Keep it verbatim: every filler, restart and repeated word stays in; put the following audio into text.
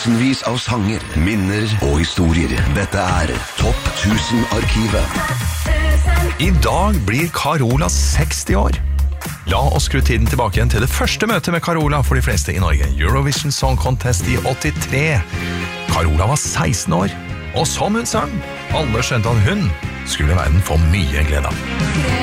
Tusenvis av sanger, minner og historier. Dette er Topp tusen-arkivet. I dag blir Carola seksti år. La oss skru tiden tilbake igjen til det første møtet med Carola for de fleste i Norge. Eurovision Song Contest i åttitre. Carola var seksten år, og som hun sang, alle skjønte at hun skulle verden få mye glede av.